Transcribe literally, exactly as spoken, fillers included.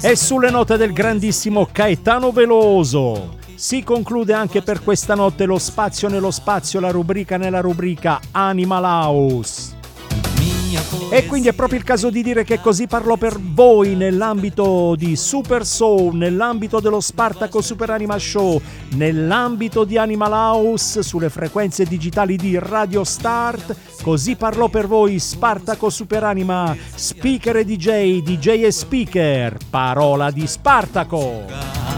E sulle note del grandissimo Caetano Veloso si conclude anche per questa notte lo spazio nello spazio, la rubrica nella rubrica Animal House. E quindi è proprio il caso di dire che così parlò per voi nell'ambito di Super Soul, nell'ambito dello Spartaco Super Anima Show, nell'ambito di Animal House sulle frequenze digitali di Radio Start. Così parlò per voi Spartaco Super Anima, speaker e D J, D J e speaker, parola di Spartaco.